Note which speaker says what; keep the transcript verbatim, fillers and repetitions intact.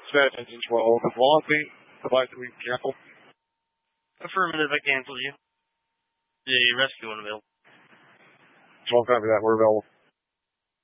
Speaker 1: Dispatch engine twelve. Velocity, advise that we cancel.
Speaker 2: Affirmative, I canceled you. The rescue unavailable.
Speaker 1: twelve, copy that. We're available.